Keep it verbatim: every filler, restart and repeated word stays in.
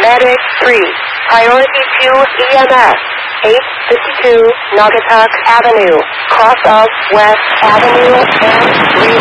Medic three, priority two E M S, eight fifty-two Naugatuck Avenue, cross of West Avenue and